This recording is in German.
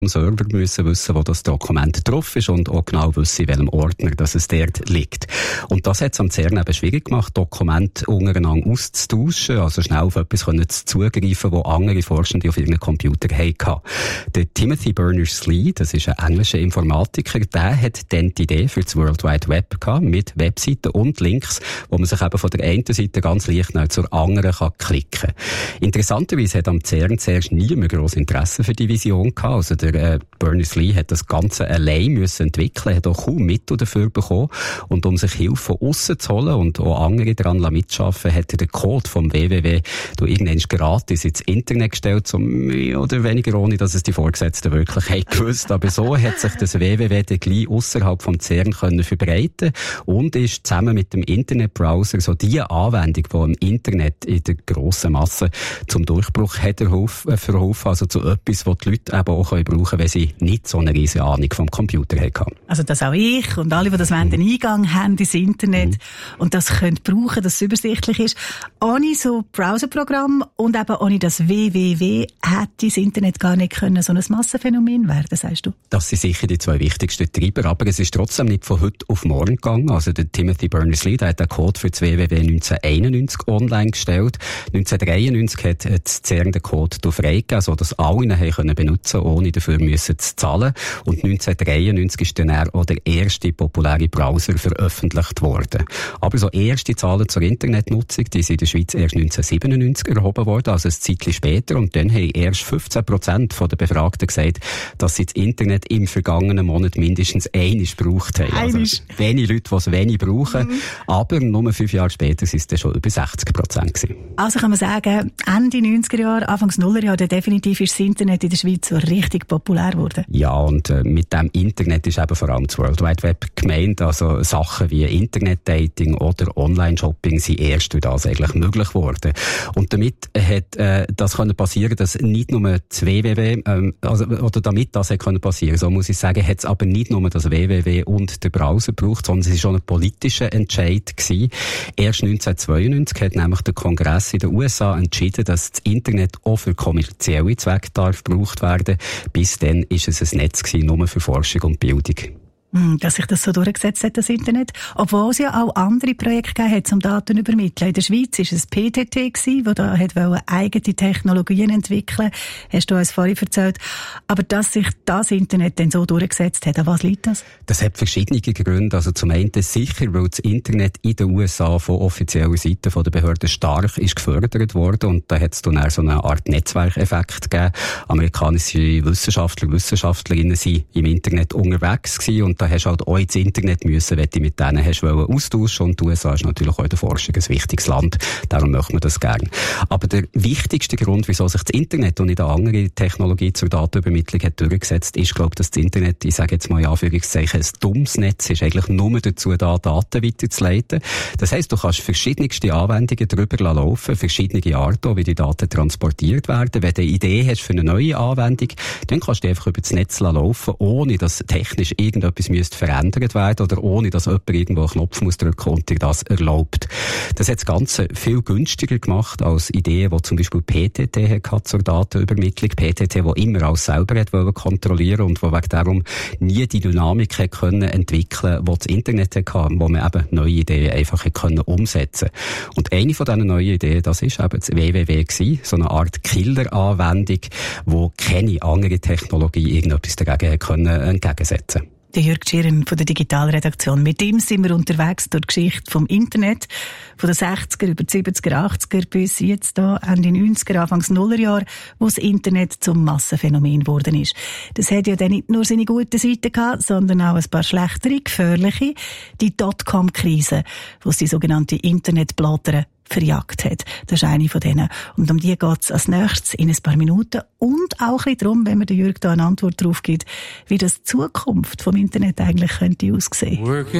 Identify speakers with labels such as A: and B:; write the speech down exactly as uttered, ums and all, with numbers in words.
A: Server müssen wissen, wo das Dokument drauf ist und auch genau wissen, in welchem Ordner dass es dort liegt. Und das hat es am C E R N eben schwierig gemacht, Dokumente untereinander auszutauschen, also schnell auf etwas können zu zugreifen, wo andere Forschende auf ihren Computer hatten. Der Timothy Berners-Lee, das ist ein englischer Informatiker, der hat dann die Idee für das World Wide Web gehabt, mit Webseiten und Links, wo man sich eben von der einen Seite ganz leicht zur anderen kann klicken kann. Interessanterweise hat am C E R N zuerst niemand grosses Interesse für die Vision gehabt. Also der äh, Berners-Lee hat das Ganze allein müssen entwickeln, hat auch kaum Mittel dafür bekommen. Und um sich Hilfe von aussen zu holen und auch andere daran mitschaffen, hat er den Code vom W W W irgendwann gratis ins Internet gestellt, so mehr oder weniger ohne, dass es die Vorgesetzten wirklich haben gewusst. Aber so hat sich das W W W dann gleich ausserhalb vom C E R N können verbreiten und ist zusammen mit dem Internetbrowser so die Anwendung, die im Internet in der grossen Masse zum Durchbruch hat verholfen, also zu etwas, was die Leute eben auch brauchen können, wenn sie nicht so eine riesige Ahnung vom Computer haben.
B: Also dass auch ich und alle, die das wollen, den Eingang haben ins Internet mhm. und das können brauchen, dass es übersichtlich ist. Ohne so Browserprogramm und eben ohne das W W W hätte das Internet gar nicht können so ein Massenphänomen werden, sagst du? Das
A: sind sicher die zwei wichtigsten Treiber, aber es ist trotzdem nicht von heute auf morgen gegangen. Also der Timothy Berners-Lee, der hat den Code für das W W W neunzehnhunderteinundneunzig online gestellt. neunzehnhundertdreiundneunzig hat das C E R N den Code freigegeben, sodass alle ihn haben können benutzen, ohne dafür müssen zu zahlen. Und neunzehnhundertdreiundneunzig ist dann auch der erste populäre Browser veröffentlicht worden. Aber so erste Zahlen zur Internetnutzung, die sind in der Schweiz erst neunzehnhundertsiebenundneunzig erhoben worden, also ein Zeitchen später. Und dann haben erst fünfzehn Prozent der Befragten gesagt, dass sie das Internet im vergangenen Monat mindestens einmal gebraucht haben. Also wenig Leute, die es wenig brauchen. Mhm. Aber nur fünf Jahre später sind es dann schon über sechzig Prozent gewesen.
B: Also kann man sagen, Ende neunziger Jahre, Anfangs Nullerjahre, definitiv ist das Internet in der Schweiz so richtig populär geworden.
A: Ja, und äh, mit dem Internet ist eben vor allem das World Wide Web gemeint. Also Sachen wie Internetdating oder Online-Shopping sind erst durch das eigentlich möglich geworden. Und damit hat äh, das können passieren, dass nicht nur das W W W, ähm, also, oder damit das hat können passieren, so muss ich sagen, hat es aber nicht nur das W W W und der Browser gebraucht, sondern es war schon ein politischer Entscheid gewesen. Erst neunzehnhundertzweiundneunzig hat nämlich der Kongress in den U S A entschieden, dass das Internet auch für kommerzielle Zwecke darf gebraucht werden. Bis dann ist es ein Netz gewesen, nur für Forschung und Bildung.
B: Dass sich das so durchgesetzt hat, das Internet. Obwohl es ja auch andere Projekte gegeben hat, um Daten zu übermitteln. In der Schweiz war es P T T, das da eigene Technologien entwickeln. Hast du uns vorhin erzählt. Aber dass sich das Internet dann so durchgesetzt hat, an was liegt das?
A: Das hat verschiedene Gründe. Also zum einen sicher, weil das Internet in den U S A von offizieller Seite von der Behörden stark ist gefördert worden. Und da hat es dann auch so eine Art Netzwerkeffekt gegeben. Amerikanische Wissenschaftler und Wissenschaftlerinnen sind im Internet unterwegs gewesen. Und da hast du halt auch ins Internet müssen, wenn du mit denen hast austauschen. Und die U S A ist natürlich auch in der Forschung ein wichtiges Land. Darum möchte man das gerne. Aber der wichtigste Grund, wieso sich das Internet und nicht eine andere Technologie zur Datenübermittlung hat durchgesetzt, ist, glaube ich, dass das Internet, ich sage jetzt mal in Anführungszeichen, ein dummes Netz ist, eigentlich nur dazu da, Daten weiterzuleiten. Das heisst, du kannst verschiedenste Anwendungen darüber laufen, verschiedene Arten, wie die Daten transportiert werden. Wenn du eine Idee hast für eine neue Anwendung, dann kannst du einfach über das Netz laufen, ohne dass technisch irgendetwas müsste verändert werden oder ohne, dass jemand irgendwo einen Knopf muss drücken und dir das erlaubt. Das hat das Ganze viel günstiger gemacht als Ideen, die zum Beispiel P T T hatte zur Datenübermittlung. P T T, die immer alles selber hat wollen kontrollieren und wo wegen darum nie die Dynamik hat können entwickeln, die das Internet hatte, wo man eben neue Ideen einfach hat können umsetzen. Und eine von diesen neuen Ideen, das ist eben das W W W gewesen, so eine Art Killer-Anwendung, wo keine andere Technologie irgendetwas dagegen hat können entgegensetzen.
B: Der Jürg Schirren von der Digitalredaktion. Mit ihm sind wir unterwegs durch die Geschichte vom Internet, von den sechziger über die siebziger, achtziger bis jetzt da Ende neunziger, Anfangs Nullerjahre, wo das Internet zum Massenphänomen geworden ist. Das hat ja dann nicht nur seine guten Seiten gehabt, sondern auch ein paar schlechtere, gefährliche. Die Dotcom-Krise, wo es die sogenannte Internetblätter verjagt hat. Das ist eine von denen. Und um die geht es als nächstes in ein paar Minuten. Und auch ein bisschen darum, wenn mir der Jürg da eine Antwort drauf gibt, wie das die Zukunft vom Internet eigentlich könnte aussehen.